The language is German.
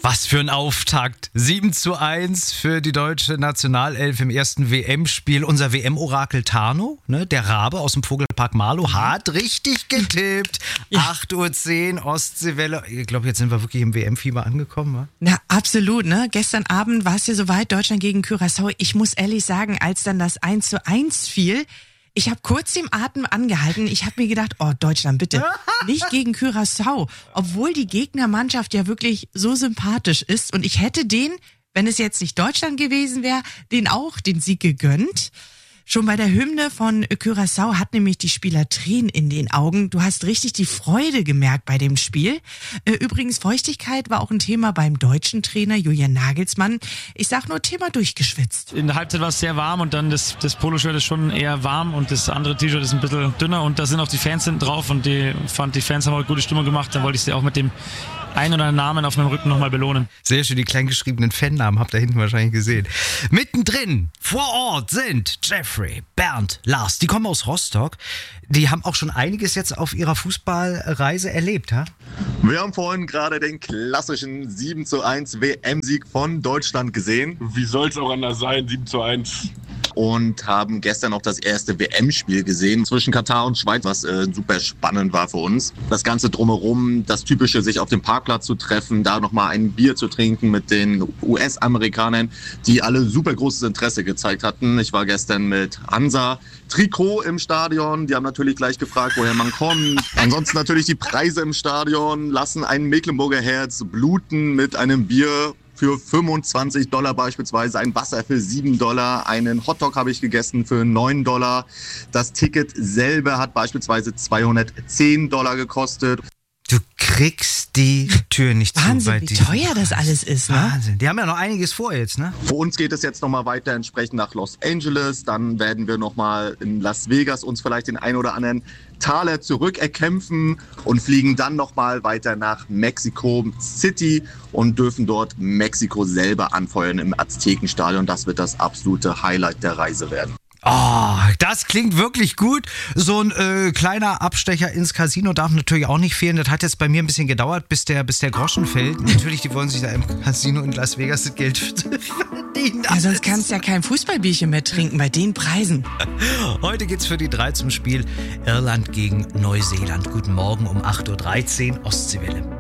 Was für ein Auftakt. 7:1 für die deutsche Nationalelf im ersten WM-Spiel. Unser WM-Orakel Tano, ne, der Rabe aus dem Vogelpark Marlow, hat richtig getippt. Ja. 8:10 Uhr, Ostseewelle. Ich glaube, jetzt sind wir wirklich im WM-Fieber angekommen, wa? Na, absolut, ne? Gestern Abend war es ja soweit, Deutschland gegen Curaçao. Ich muss ehrlich sagen, als dann das 1:1 fiel, ich habe kurz den Atem angehalten. Ich habe mir gedacht, oh Deutschland, bitte, nicht gegen Curaçao. Obwohl die Gegnermannschaft ja wirklich so sympathisch ist. Und ich hätte denen, wenn es jetzt nicht Deutschland gewesen wäre, denen auch den Sieg gegönnt. Schon bei der Hymne von Curaçao hat nämlich die Spieler Tränen in den Augen. Du hast richtig die Freude gemerkt bei dem Spiel. Übrigens, Feuchtigkeit war auch ein Thema beim deutschen Trainer Julian Nagelsmann. Ich sag nur, Thema durchgeschwitzt. In der Halbzeit war es sehr warm und dann das Poloshirt ist schon eher warm und das andere T-Shirt ist ein bisschen dünner und da sind auch die Fans hinten drauf und die Fans haben heute gute Stimmung gemacht. Dann wollte ich sie auch mit dem einen oder anderen Namen auf meinem Rücken nochmal belohnen. Sehr schön, die kleingeschriebenen Fannamen habt ihr hinten wahrscheinlich gesehen. Mittendrin, vor Ort sind Jeffrey, Bernd, Lars. Die kommen aus Rostock. Die haben auch schon einiges jetzt auf ihrer Fußballreise erlebt, ha? Wir haben vorhin gerade den klassischen 7:1 WM-Sieg von Deutschland gesehen. Wie soll es auch anders sein, 7:1. Und haben gestern auch das erste WM-Spiel gesehen zwischen Katar und Schweiz, was super spannend war für uns. Das Ganze drumherum, das Typische, sich auf dem Parkplatz zu treffen, da nochmal ein Bier zu trinken mit den US-Amerikanern, die alle super großes Interesse gezeigt hatten. Ich war gestern mit Hansa Trikot im Stadion. Die haben natürlich gleich gefragt, woher man kommt. Ansonsten natürlich die Preise im Stadion lassen ein Mecklenburger Herz bluten mit einem Bier für $25 beispielsweise, ein Wasser für $7, einen Hotdog habe ich gegessen für $9. Das Ticket selber hat beispielsweise $210 gekostet. Du kriegst die Tür nicht Wahnsinn, zu. wie teuer das alles ist, ne? Wahnsinn. Die haben ja noch einiges vor jetzt, ne? Für uns geht es jetzt nochmal weiter entsprechend nach Los Angeles. Dann werden wir nochmal in Las Vegas uns vielleicht den ein oder anderen Taler zurückerkämpfen und fliegen dann nochmal weiter nach Mexico City und dürfen dort Mexiko selber anfeuern im Aztekenstadion. Das wird das absolute Highlight der Reise werden. Oh, das klingt wirklich gut. So ein kleiner Abstecher ins Casino darf natürlich auch nicht fehlen. Das hat jetzt bei mir ein bisschen gedauert, bis der Groschen fällt. Natürlich, die wollen sich da im Casino in Las Vegas das Geld verdienen. Ja, sonst kannst du ja kein Fußballbierchen mehr trinken bei den Preisen. Heute geht's für die 3 zum Spiel Irland gegen Neuseeland. Guten Morgen um 8:13 Uhr, Ostseewelle.